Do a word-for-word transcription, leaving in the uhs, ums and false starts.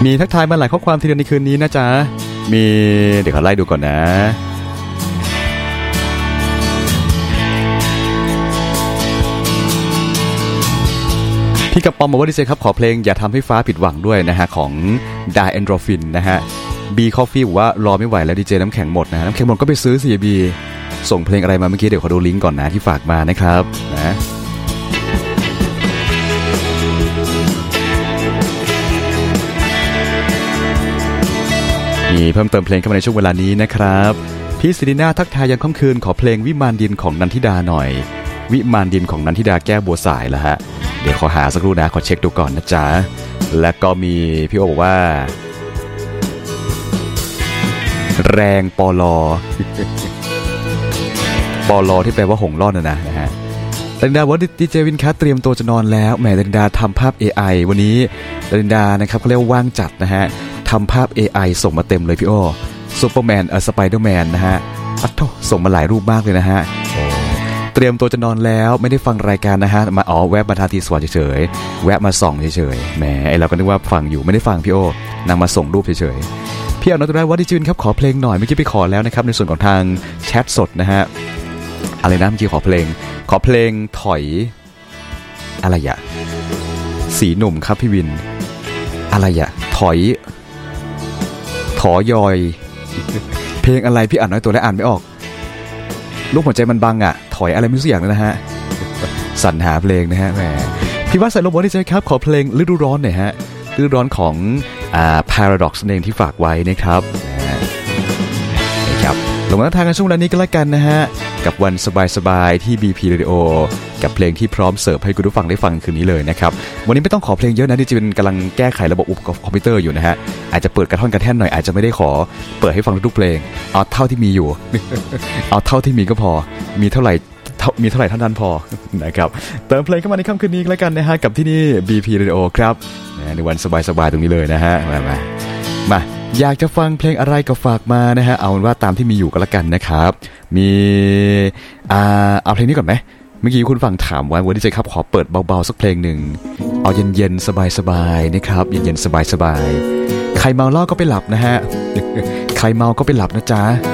มีทักทายมาหลายข้อความทีเดียวในคืนนี้นะจ๊ะมีเดี๋ยวขอไล่ดูก่อนนะพี่กระป๋อมบอกว่าดีเจครับขอเพลงอย่าทำให้ฟ้าผิดหวังด้วยนะฮะของ Die Endorphin นะฮะ B Coffee บอกว่ารอไม่ไหวแล้วดีเจน้ำแข็งหมดนะน้ำแข็งหมดก็ไปซื้อสิ B ส่งเพลงอะไรมาเมื่อกี้เดี๋ยวขอดูลิงก์ก่อนนะที่ฝากมานะครับนะมีเพิ่มเติมเพลงเข้ามาในช่วงเวลานี้นะครับพี่ศิรินาทักทายยามค่ำคืนขอเพลงวิมานดินของนันทิดาหน่อยวิมานดินของนันทิดาแก้วบัวสายละฮะเดี๋ยวขอหาสักครู่นะขอเช็คดูก่อนนะจ๊ะแล้วก็มีพี่โอบอกว่าแรงปลอ ปลอที่แปลว่าหงล่อนนะนะฮะดารินดาว่าดีเจวินคัทเตรียมตัวจะนอนแล้วแหมดารินดาทำภาพ เอ ไอ วันนี้ดารินดานะครับเขาเรียกว่างจัดนะฮะทำภาพ เอ ไอ ส่งมาเต็มเลยพี่โอซูเปอร์แมนเออสไปเดอร์แมนนะฮะอัดโธ่ส่งมาหลายรูปมากเลยนะฮะเตรียมตัวจะนอนแล้วไม่ได้ฟังรายการนะฮะมาอ๋อแวะมาทาทีสวัสดิ์เฉยๆแวะมาส่องเฉยๆแหมไอเราก็นึกว่าฟังอยู่ไม่ได้ฟังพี่โอนำมาส่งรูปเฉยๆพี่อนุตรัตน์วัดดิจินครับขอเพลงหน่อยเมื่อกี้ไปขอแล้วนะครับในส่วนของทางแชทสดนะฮะอะไรนะเมื่อกี้ขอเพลงขอเพลงถอยอะไรอะสีหนุ่มครับพี่วินอะไรอะถอยถอยอยเพลงอะไรพี่อ่านน้อยตัวและอ่านไม่ออกลูกหัวใจมันบังอ่ะถอยอะไรไม่รู้อย่างนะฮะสรรหาเพลงนะฮะแหมพี่ว่าใส่ลมบอลดีใจครับขอเพลงฤดูร้อนหน่อยฮะฤดูร้อนของอ่า Paradox เองที่ฝากไว้นะครับนะครับลงมาทางกันช่วงเวลานี้ก็แล้วกันนะฮะกับวันสบายๆที่ บี พี Radio กับเพลงที่พร้อมเสิร์ฟให้คุณผู้ฟังได้ฟังคืนนี้เลยนะครับวันนี้ไม่ต้องขอเพลงเยอะนะดิจิเป็นกำลังแก้ไขระบบอุปกรณ์คอมพิวเตอร์อยู่นะฮะอาจจะเปิดกระท่อนกระแท่นหน่อยอาจจะไม่ได้ขอเปิดให้ฟังทุกเพลงเอาเท่าที่มีอยู่ เอาเท่าที่มีก็พอมีเท่าไหร่มีเท่าไหร่เท่านั้นพอนะครับเติมเพลงเข้ามาในค่ำคืนนี้แล้วกันนะฮะกับที่นี่ บี พี Radio ครับในวันสบายๆตรงนี้เลยนะฮะมามามาอยากจะฟังเพลงอะไรก็ฝากมานะฮะเอาเป็นว่าตามที่มีอยู่ก็แล้วกันนะครับมีอ่าเอาเพลงนี้ก่อนไหมเมื่อกี้คุณฟังถามว่าวันนี้จะครับขอเปิดเบาๆสักเพลงหนึ่งเอาเย็นๆสบายๆนะครับเย็นๆสบายๆใครเมาเหล้าก็ไปหลับนะฮะใครเมาก็ไปหลับนะจ๊ะ